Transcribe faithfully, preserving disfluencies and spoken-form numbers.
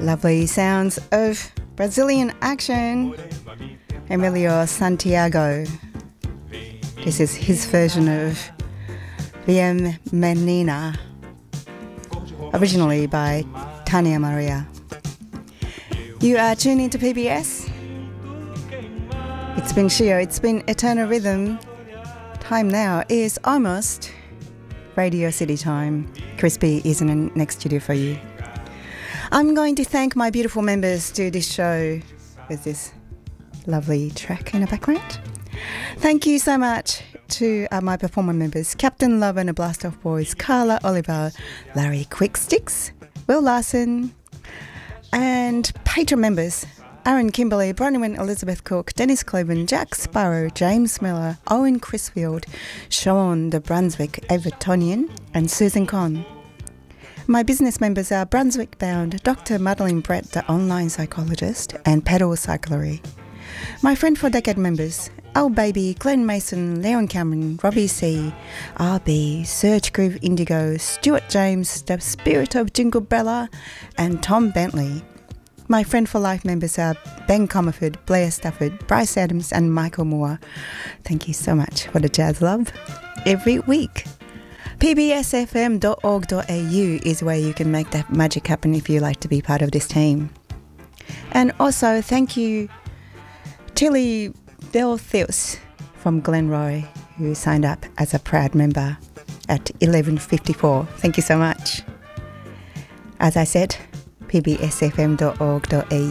lovely sounds of Brazilian action, Emilio Santiago. This is his version of Vem Menina, originally by Tania Maria. You are tuned into P B S. It's been Shio, it's been Eternal Rhythm. Time now is almost Radio City time. Crispy is in the next studio for you. I'm going to thank my beautiful members to this show with this lovely track in the background. Thank you so much to uh, my performer members, Captain Love and the Blast Off Boys, Carla Oliver, Larry Quicksticks, Will Larson, and patron members, Aaron Kimberley, Bronwyn Elizabeth Cook, Dennis Cleven, Jack Sparrow, James Miller, Owen Crisfield, Sean the Brunswick Evertonian, and Susan Conn. My business members are Brunswick bound Doctor Madeline Brett, the online psychologist, and Pedal Cyclery. My Friend for Decade members, Al Baby, Glenn Mason, Leon Cameron, Robbie C, R B, Serge Groove Indigo, Stuart James, The Spirit of Jingle Bella, and Tom Bentley. My Friend for Life members are Ben Comerford, Blair Stafford, Bryce Adams, and Michael Moore. Thank you so much for the jazz love every week. P B S F M dot org dot A U is where you can make that magic happen if you like to be part of this team. And also thank you Tilly Beltheus from Glenroy, who signed up as a proud member at eleven fifty-four. Thank you so much. As I said, P B S F M dot org dot A